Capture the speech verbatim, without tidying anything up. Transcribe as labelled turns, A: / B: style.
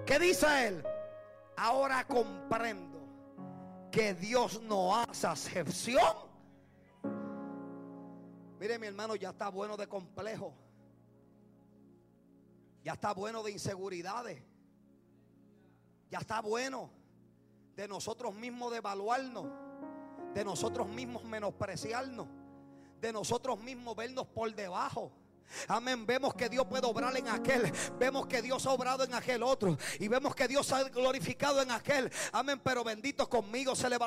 A: ¿Qué dice él? Ahora comprendo que Dios no hace acepción. Mire, mi hermano, ya está bueno de complejo. Ya está bueno de inseguridades. Ya está bueno de nosotros mismos devaluarnos, de nosotros mismos menospreciarnos, de nosotros mismos vernos por debajo. Amén. Vemos que Dios puede obrar en aquel, vemos que Dios ha obrado en aquel otro, y vemos que Dios ha glorificado en aquel. Amén. Pero bendito conmigo se le va